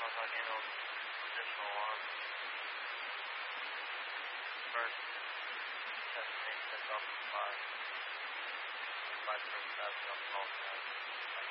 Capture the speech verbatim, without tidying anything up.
I handled additional alarms. First, destination sets off at five. five thirty-seven on call tonight.